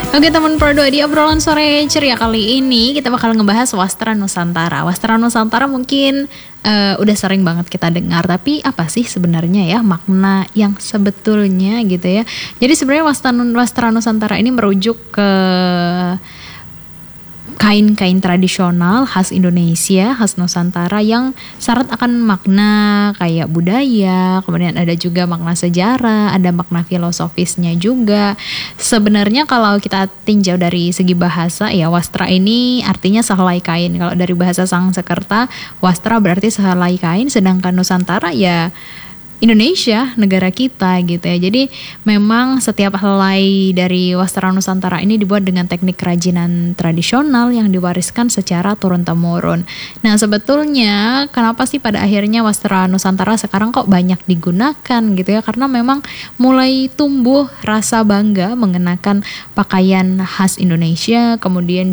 Oke teman Pro 2, di obrolan sore ceria kali ini kita bakal ngebahas Wastra Nusantara. Wastra Nusantara mungkin udah sering banget kita dengar, tapi apa sih sebenarnya ya makna yang sebetulnya gitu ya. Jadi sebenarnya Wastra Nusantara ini merujuk ke kain-kain tradisional khas Indonesia, khas Nusantara yang syarat akan makna kayak budaya, kemudian ada juga makna sejarah, ada makna filosofisnya juga. Sebenarnya kalau kita tinjau dari segi bahasa ya, wastra ini artinya sehelai kain. Kalau dari bahasa Sangsekerta, wastra berarti sehelai kain, sedangkan Nusantara ya Indonesia, negara kita gitu ya. Jadi memang setiap helai dari Wastra Nusantara ini dibuat dengan teknik kerajinan tradisional yang diwariskan secara turun-temurun. Nah sebetulnya kenapa sih pada akhirnya Wastra Nusantara sekarang kok banyak digunakan gitu ya? Karena memang mulai tumbuh rasa bangga mengenakan pakaian khas Indonesia, kemudian